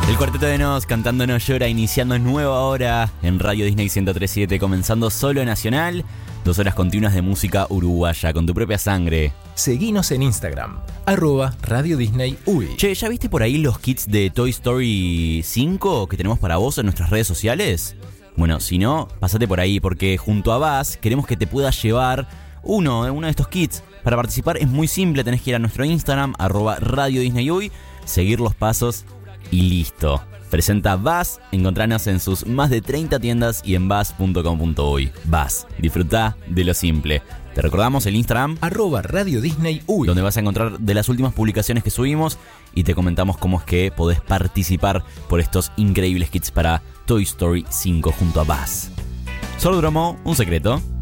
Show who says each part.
Speaker 1: El Cuarteto de Nos cantando No Llora, iniciando nueva hora en Radio Disney 103.7, comenzando solo nacional, 2 horas continuas de música uruguaya con tu propia sangre.
Speaker 2: Seguinos en Instagram, @Radio Disney UI.
Speaker 1: Che, ¿ya viste por ahí los kits de Toy Story 5 que tenemos para vos en nuestras redes sociales? Bueno, si no, pasate por ahí porque junto a Buzz queremos que te puedas llevar uno de estos kits. Para participar es muy simple, tenés que ir a nuestro Instagram, @Radio Disney UI, seguir los pasos y listo. Presenta Buzz, encontranos en sus más de 30 tiendas y en buzz.com.uy. Buzz, disfruta de lo simple. Te recordamos el Instagram,
Speaker 2: @Radio Disney UI,
Speaker 1: donde vas a encontrar de las últimas publicaciones que subimos y te comentamos cómo es que podés participar por estos increíbles kits para Toy Story 5 junto a Buzz. Sordromo, un secreto.